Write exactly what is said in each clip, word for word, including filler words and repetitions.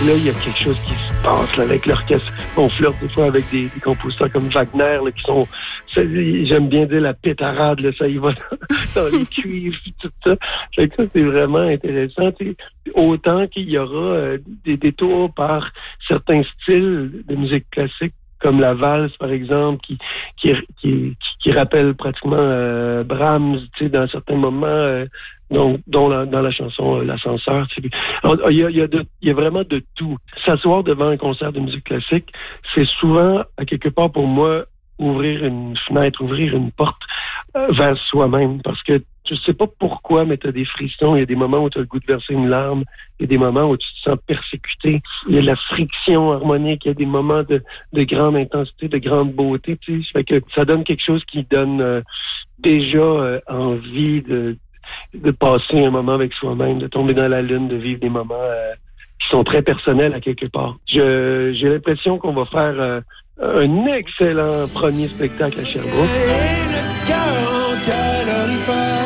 là, il y a quelque chose qui se passe là, avec l'orchestre. On flirte des fois avec des, des compositeurs comme Wagner là, qui sont, j'aime bien dire la pétarade, là, ça y va dans, dans les cuivres, tout ça. Fait que ça, c'est vraiment intéressant. T'sais, autant qu'il y aura euh, des détours par certains styles de musique classique, comme la valse, par exemple, qui qui qui, qui rappelle pratiquement euh, Brahms, tu sais, dans certains moments, euh, dont, dont la, dans la chanson euh, L'Ascenseur. Tu sais. Alors, il y a, il y a de, il y a vraiment de tout. S'asseoir devant un concert de musique classique, c'est souvent, à quelque part pour moi, ouvrir une fenêtre, ouvrir une porte euh, vers soi-même, parce que tu sais pas pourquoi, mais tu as des frissons. Il y a des moments où tu as le goût de verser une larme. Il y a des moments où tu te sens persécuté. Il y a de la friction harmonique. Il y a des moments de, de grande intensité, de grande beauté. Tu sais. Fait que ça donne quelque chose qui donne euh, déjà euh, envie de, de passer un moment avec soi-même, de tomber dans la lune, de vivre des moments euh, qui sont très personnels à quelque part. Je, j'ai l'impression qu'on va faire euh, un excellent premier spectacle à Sherbrooke. Et le cœur en calorifère,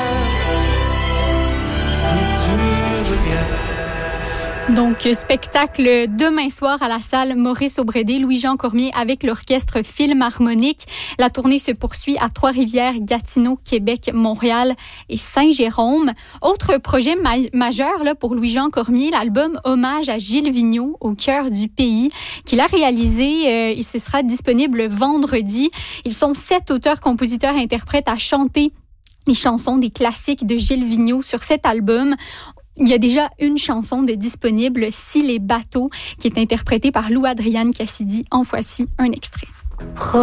si tu reviens. Donc, spectacle demain soir à la salle Maurice Aubrédé, Louis-Jean Cormier avec l'orchestre Philharmonique. La tournée se poursuit à Trois-Rivières, Gatineau, Québec, Montréal et Saint-Jérôme. Autre projet ma- majeur là, pour Louis-Jean Cormier, l'album Hommage à Gilles Vigneault, au cœur du pays, qu'il a réalisé. Euh, il se sera disponible vendredi. Ils sont sept auteurs, compositeurs et interprètes à chanter les chansons des classiques de Gilles Vigneault sur cet album. Il y a déjà une chanson de disponible, Si les bateaux, qui est interprétée par Lou Adriane Cassidy. En voici un extrait.